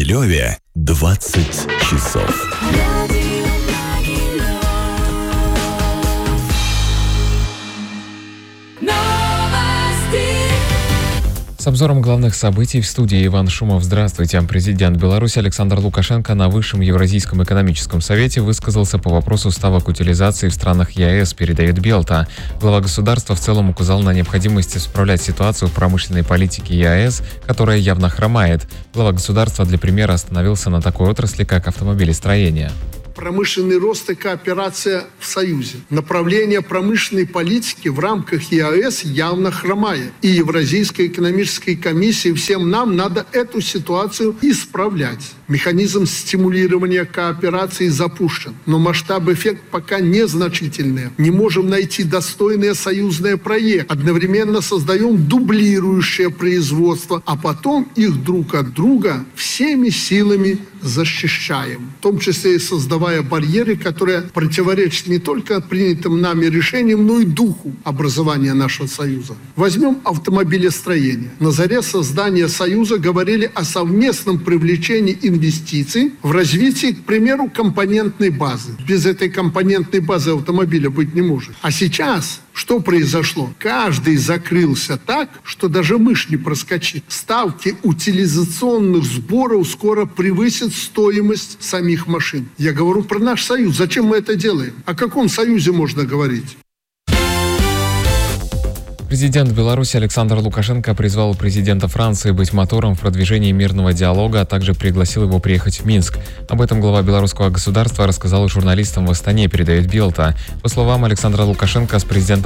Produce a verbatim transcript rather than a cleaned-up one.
Могилеве двадцать часов. С обзором главных событий в студии Иван Шумов. Здравствуйте. Президент Беларуси Александр Лукашенко на Высшем Евразийском экономическом совете высказался по вопросу ставок утилизации в странах ЕАЭС, передает Белта. Глава государства в целом указал на необходимость исправлять ситуацию в промышленной политике ЕАЭС, которая явно хромает. Глава государства для примера остановился на такой отрасли, как автомобилестроение. Промышленный рост и кооперация в Союзе. Направление промышленной политики в рамках ЕАЭС явно хромает. И Евразийской экономической комиссии всем нам надо эту ситуацию исправлять. Механизм стимулирования кооперации запущен, но масштаб эффект пока незначительный. Не можем найти достойные союзные проекты. Одновременно создаем дублирующее производство, а потом их друг от друга всеми силами защищаем, в том числе и создавая барьеры, которые противоречат не только принятым нами решениям, но и духу образования нашего Союза. Возьмем автомобилестроение. На заре создания Союза говорили о совместном привлечении инвестиций в развитие, к примеру, компонентной базы. Без этой компонентной базы автомобиля быть не может. А сейчас что произошло? Каждый закрылся так, что даже мышь не проскочит. Ставки утилизационных сборов скоро превысят стоимость самих машин. Я говорю про наш союз. Зачем мы это делаем? О каком союзе можно говорить? Президент Беларуси Александр Лукашенко призвал президента Франции быть мотором в продвижении мирного диалога, а также пригласил его приехать в Минск. Об этом глава белорусского государства рассказал журналистам в Астане, передает Белта. По словам Александра Лукашенко, с президентом